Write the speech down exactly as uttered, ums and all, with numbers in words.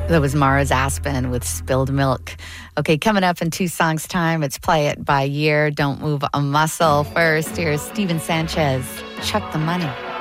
That was Mars Aspen with Spilled Milk. Okay, coming up in two songs' time, it's Play It by Year, Don't Move a Muscle. First, here's Steven Sanchez, Chuck the Money.